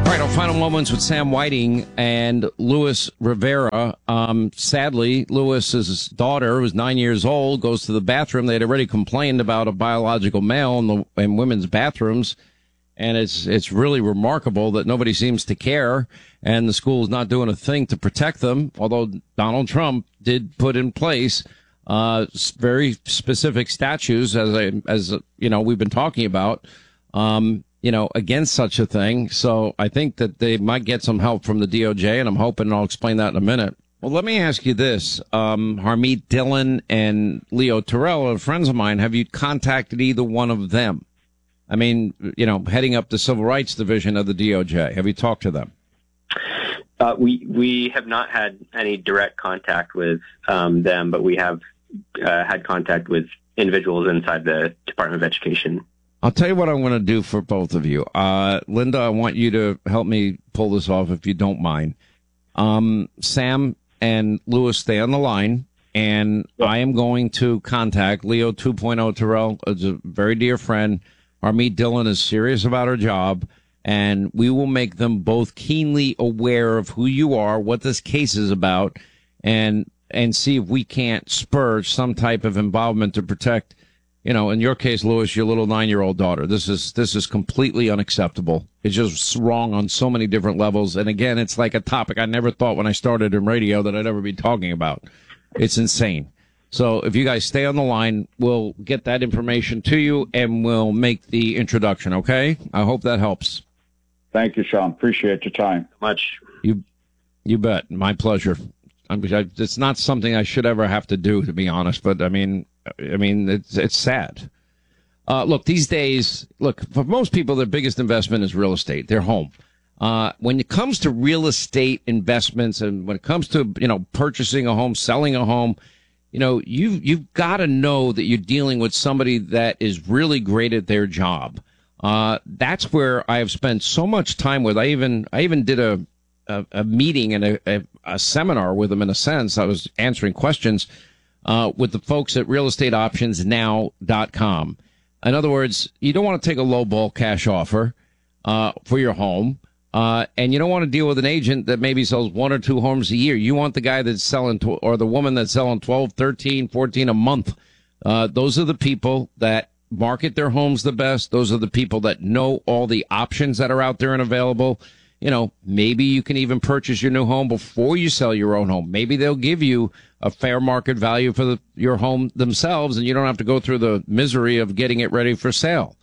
All right, our final moments with Sam Whiting and Luis Rivera. Sadly, Luis's daughter, who's 9 years old, goes to the bathroom. They had already complained about a biological male in women's bathrooms, and it's really remarkable that nobody seems to care, and the school is not doing a thing to protect them, although Donald Trump did put in place very specific statutes, as you know, we've been talking about, against such a thing. So I think that they might get some help from the DOJ, and I'm hoping I'll explain that in a minute. Well, let me ask you this. Harmeet Dillon and Leo Terrell are friends of mine. Have you contacted either one of them? I mean, heading up the Civil Rights Division of the DOJ. Have you talked to them? We have not had any direct contact with them, but we have had contact with individuals inside the Department of Education. I'll tell you what I'm going to do for both of you. Linda, I want you to help me pull this off if you don't mind. Sam and Luis, stay on the line, and I am going to contact Leo 2.0 Terrell, is a very dear friend. Harmeet Dillon is serious about her job, and we will make them both keenly aware of who you are, what this case is about, and see if we can't spur some type of involvement to protect, in your case, Luis, your little 9-year-old daughter. This is completely unacceptable. It's just wrong on so many different levels. And again, it's like a topic I never thought when I started in radio that I'd ever be talking about. It's insane. So if you guys stay on the line, we'll get that information to you and we'll make the introduction. Okay? I hope that helps. Thank you, Sean. Appreciate your time. Much. You bet. My pleasure. It's not something I should ever have to do, to be honest. But I mean, it's sad. Look, these days, for most people, their biggest investment is real estate, their home. When it comes to real estate investments and when it comes to, purchasing a home, selling a home, you've got to know that you're dealing with somebody that is really great at their job. That's where I have spent so much time with. I even did a meeting and a seminar with them, in a sense. I was answering questions with the folks at realestateoptionsnow.com. In other words, you don't want to take a lowball cash offer for your home, and you don't want to deal with an agent that maybe sells 1 or 2 homes a year. You want the guy that's selling, or the woman that's selling 12, 13, 14 a month. Those are the people that market their homes the best. Those are the people that know all the options that are out there and available. Maybe you can even purchase your new home before you sell your own home. Maybe they'll give you a fair market value for your home themselves, and you don't have to go through the misery of getting it ready for sale.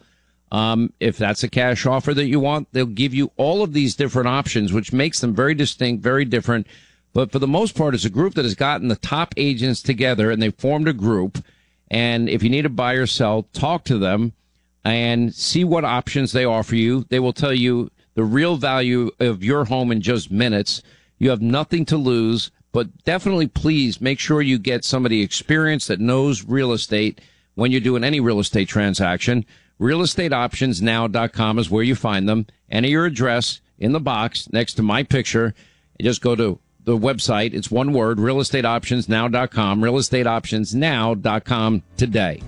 If that's a cash offer that you want, they'll give you all of these different options, which makes them very distinct, very different. But for the most part, it's a group that has gotten the top agents together, and they formed a group. And if you need to buy or sell, talk to them and see what options they offer you. They will tell you the real value of your home in just minutes. You have nothing to lose, but definitely please make sure you get somebody experienced that knows real estate when you're doing any real estate transaction. Realestateoptionsnow.com is where you find them. Enter your address in the box next to my picture. You just go to the website. It's one word, realestateoptionsnow.com, realestateoptionsnow.com today.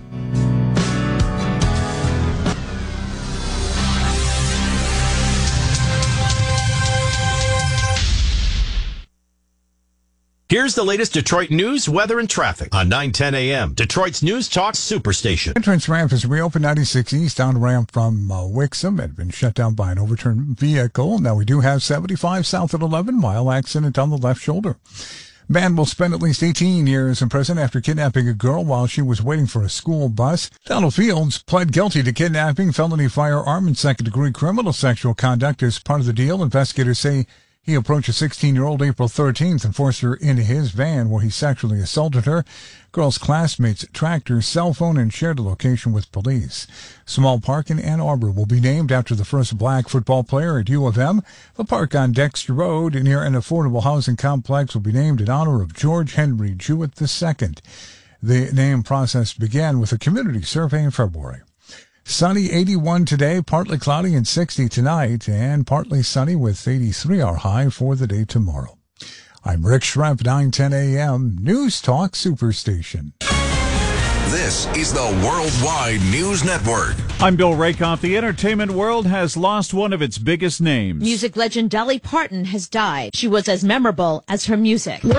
Here's the latest Detroit news, weather, and traffic on 9:10 a.m. Detroit's News Talk Superstation. Entrance ramp is reopened 96 eastbound ramp from Wixom. It had been shut down by an overturned vehicle. Now we do have 75 south at 11 mile accident on the left shoulder. Man will spend at least 18 years in prison after kidnapping a girl while she was waiting for a school bus. Donald Fields pled guilty to kidnapping, felony firearm, and second-degree criminal sexual conduct as part of the deal. Investigators say he approached a 16-year-old April 13th and forced her into his van where he sexually assaulted her. Girl's classmates tracked her cell phone and shared a location with police. Small park in Ann Arbor will be named after the first black football player at U of M. The park on Dexter Road near an affordable housing complex will be named in honor of George Henry Jewett II. The name process began with a community survey in February. Sunny, 81 today, partly cloudy and 60 tonight, and partly sunny with 83 our high for the day tomorrow. I'm Rick Schrempf, 9:10 a.m. News Talk Superstation. This is the Worldwide News Network. I'm Bill Rakoff. The entertainment world has lost one of its biggest names. Music legend Dolly Parton has died. She was as memorable as her music.